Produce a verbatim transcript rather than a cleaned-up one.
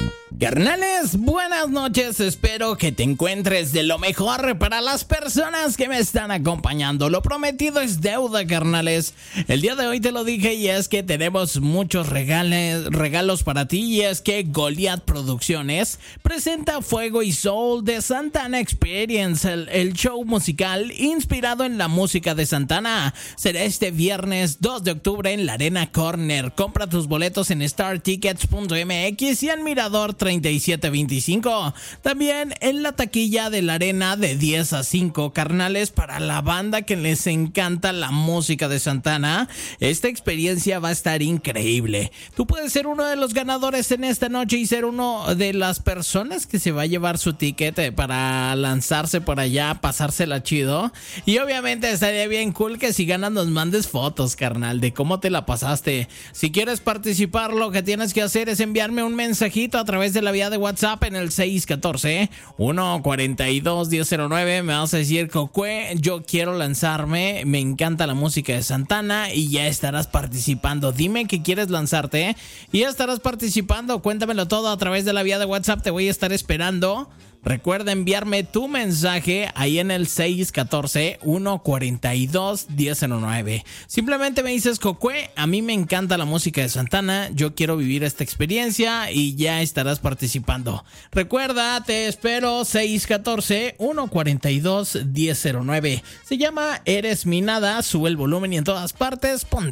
Carnales, buenas noches, espero que te encuentres de lo mejor. Para las personas que me están acompañando, lo prometido es deuda, carnales. El día de hoy te lo dije y es que tenemos muchos regales, regalos para ti. Y es que Goliath Producciones presenta Fuego y Soul de Santana Experience, el, el show musical inspirado en la música de Santana. Será este viernes dos de octubre en la Arena Corner. Compra tus boletos en star tickets punto m x y en Mirador treinta y siete veinticinco. También en la taquilla de la arena de diez a cinco, carnales, para la banda que les encanta la música de Santana. Esta experiencia va a estar increíble. Tú puedes ser uno de los ganadores en esta noche y ser uno de las personas que se va a llevar su ticket para lanzarse por allá, pasársela chido. Y obviamente estaría bien cool que si ganas nos mandes fotos, carnal, de cómo te la pasaste. Si quieres participar, lo que tienes que hacer es enviarme un mensajito a través de la vía de WhatsApp en el seis uno cuatro, uno cuatro dos, uno cero cero nueve. Me vas a decir: Cocue, yo quiero lanzarme, me encanta la música de Santana, y ya estarás participando. Dime que quieres lanzarte y ya estarás participando. Cuéntamelo todo a través de la vía de WhatsApp, te voy a estar esperando. Recuerda enviarme tu mensaje ahí en el seis uno cuatro, uno cuatro dos, uno cero nueve. Simplemente me dices: Cocue, a mí me encanta la música de Santana, yo quiero vivir esta experiencia, y ya estarás participando. Recuerda, te espero. Seis uno cuatro, uno cuatro dos, uno cero nueve. Se llama Eres mi nada. Sube el volumen y en todas partes pon